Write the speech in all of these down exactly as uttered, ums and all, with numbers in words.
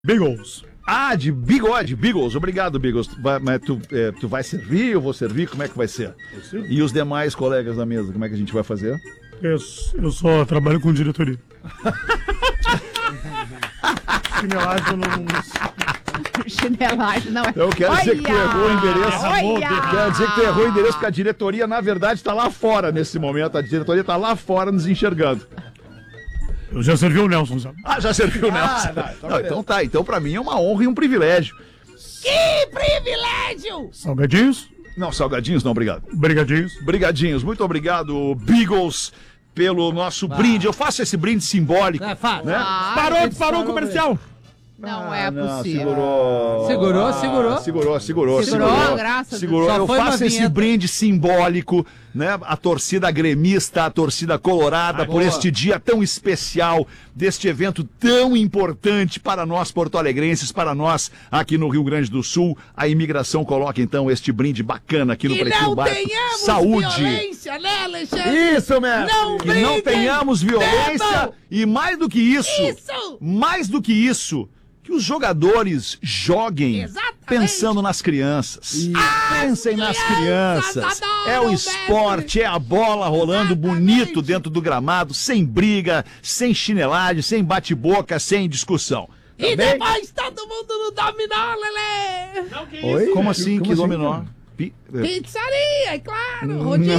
Beagles. Ah, de bigode, Beagles. Obrigado, Beagles. Vai, mas tu, é, tu vai servir, eu vou servir? Como é que vai ser? E os demais colegas da mesa, como é que a gente vai fazer? Eu, eu só trabalho com diretoria. Chinelagem eu não... Chinelagem, não é. Eu quero dizer que tu errou o endereço. Olha! Quero dizer que tu errou o endereço, porque a diretoria, na verdade, está lá fora nesse momento. A diretoria está lá fora nos enxergando. Eu já servi o Nelson, sabe? Ah, já serviu o Nelson. Ah, tá, então, Não, então tá, então pra mim é uma honra e um privilégio. Que privilégio! Salgadinhos, Não, salgadinhos não, obrigado. brigadinhos. Brigadinhos, muito obrigado, Beagles, pelo nosso brinde. Eu faço esse brinde simbólico. É, faz. Né? Ah, Parou, parou o comercial. Não é Não, possível. segurou. Segurou, Ah, segurou. Segurou, segurou, Segurou, segurou. graças a segurou. Deus. Só Eu foi uma faço esse vinheta. brinde simbólico, né? A torcida gremista, a torcida colorada, Ah, por boa. este dia tão especial, deste evento tão importante para nós porto-alegrenses, para nós aqui no Rio Grande do Sul. A imigração coloca então este brinde bacana aqui no Que Pretinho não Básico. tenhamos Saúde. violência, né, Alexandre? Isso, mestre. Não que não briguem. tenhamos violência Bebam. e mais do que isso, Isso. mais do que isso, que os jogadores joguem Exatamente. pensando nas crianças. Pensem nas crianças crianças. adoram, É o mestre. esporte, é a bola rolando Exatamente. bonito dentro do gramado, sem briga, sem chinelagem, sem bate-boca, sem discussão. Tá E bem? depois todo mundo no dominó, Lelê. Oi? Como assim? Como que assim, dominó? cara? Pi- Pizzaria, é claro, Não, rodízio.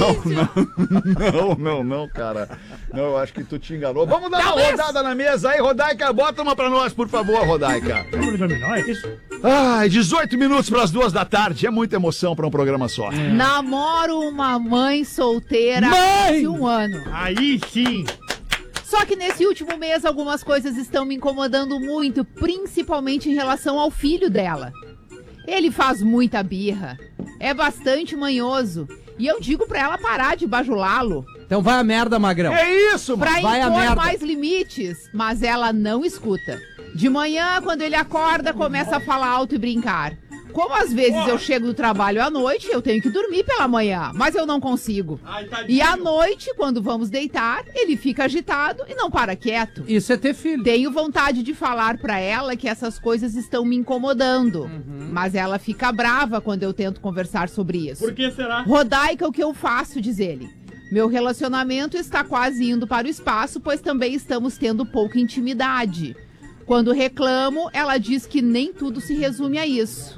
não, não, não, cara. Não, eu acho que tu te enganou. Vamos dar uma Talvez. rodada na mesa aí, Rodaica. Bota uma pra nós, por favor, Rodaica. Vamos dominar, é isso? Ai, dezoito minutos para as duas da tarde. É muita emoção para um programa só. Namoro uma mãe solteira há um ano. Aí sim. Só que nesse último mês algumas coisas estão me incomodando muito, principalmente em relação ao filho dela. Ele faz muita birra, é bastante manhoso, e eu digo pra ela parar de bajulá-lo, Então vai a merda, magrão. É isso, mano. pra vai a impor merda. mais limites, mas ela não escuta. De manhã, quando ele acorda, começa a falar alto e brincar. Como às vezes eu chego do trabalho à noite, eu tenho que dormir pela manhã, mas eu não consigo. E à noite, quando vamos deitar, ele fica agitado e não para quieto. Isso é ter filho. Tenho vontade de falar pra ela que essas coisas estão me incomodando, Uhum. mas ela fica brava quando eu tento conversar sobre isso. Por que será? Rodaica, o que eu faço, diz ele. Meu relacionamento está quase indo para o espaço, pois também estamos tendo pouca intimidade. Quando reclamo, ela diz que nem tudo se resume a isso.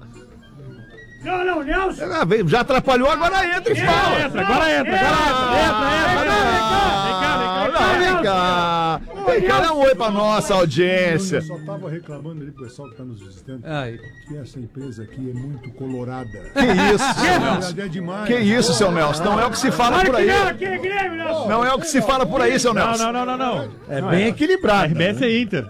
Não, não, Nelson. Ah, veio, já atrapalhou, agora entra e fala. Entra, agora entra, agora entra, entra, entra. Vem cá, vem cá, vem cá. Não, vem cá. Vem cá, dá um oi pra nossa audiência. Eu só tava reclamando ali pro pessoal que tá nos visitando Ai. que essa empresa aqui é muito colorada. Que isso, seu Nelson? É demais. Que isso, seu Nelson? Não é o que se fala por aí. Aqui é Grêmio, Nelson. Não é o que se fala por aí, seu Não, Nelson. não, não, não, não. É bem equilibrado. R B S é Inter.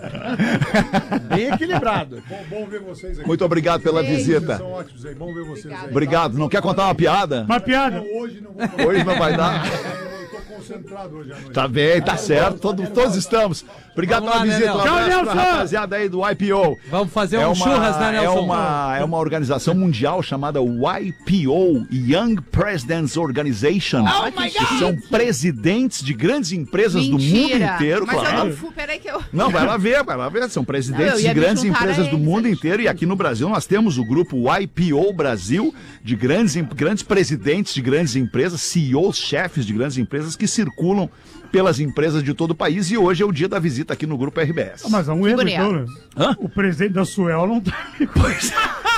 Bem equilibrado. Bom, bom ver vocês aqui. Muito obrigado pela Beijo. Vocês visita. são ótimos aí. Bom ver vocês aí. Obrigado. Não quer contar uma piada? Uma piada. Não, hoje não vou. Hoje não vai dar. Eu tô concentrado hoje à noite. Tá bem, tá certo. Todo- todos estamos. Obrigado Vamos pela lá, visita. né, Um Nelson? abraço Tchau, pra Nelson. rapaziada aí do Y P O. Vamos fazer um churras, né, é, Nelson? uma, é uma organização mundial chamada Y P O, Young Presidents Organization. Oh my que God. são presidentes de grandes empresas do mundo Mentira. inteiro, Mas eu claro. não fui, peraí que eu... Não, vai lá ver, vai lá ver. São Não, presidentes eu de ia me grandes juntar empresas a do eles, mundo né? inteiro. E aqui no Brasil nós temos o grupo Y P O Brasil, de grandes, em- grandes presidentes de grandes empresas, C E Os, chefes de grandes empresas que circulam pelas empresas de todo o país. E hoje é o dia da visita aqui no grupo R B S. Mas há um erro, bonito. então, né? Hã? O presidente da Suel não tá... Pois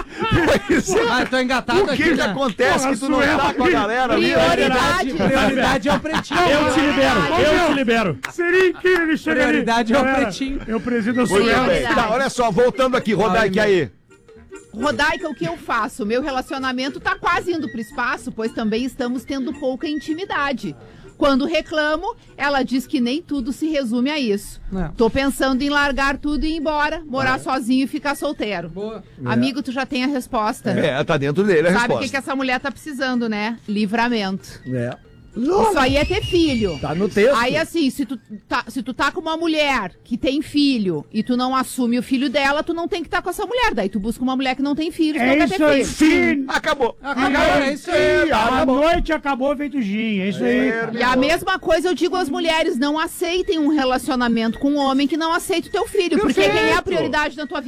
é. Ah, tô engatado O que aqui, que né? acontece Porra, que tu não Suel. tá com a galera ali? Prioridade. Prioridade é o pretinho. Eu te libero, eu te libero. Seria incrível ele chegar ali. Prioridade é o Galera, pretinho. Eu presido a Muito Suel. bem. Prioridade. Tá, olha só, voltando aqui, Rodaica, e aí? Rodaica, o que eu faço? Meu relacionamento tá quase indo pro espaço, pois também estamos tendo pouca intimidade. Quando reclamo, ela diz que nem tudo se resume a isso. Não. Tô pensando em largar tudo e ir embora, morar sozinho e ficar solteiro. Boa. Amigo, tu já tem a resposta. É, tá dentro dele a Sabe o resposta. que, que essa mulher tá precisando, né? Livramento. É. Isso aí é ter filho. Tá no texto. Aí, assim, se tu, tá, se tu tá com uma mulher que tem filho e tu não assume o filho dela, tu não tem que estar com essa mulher. Daí tu busca uma mulher que não tem filho, tu não É quer isso ter aí. filho. Fim. Acabou. É isso aí. A noite acabou feito gin, é isso aí. E a mesma coisa eu digo às mulheres, não aceitem um relacionamento com um homem que não aceita o teu filho. Porque quem é a prioridade na tua vida?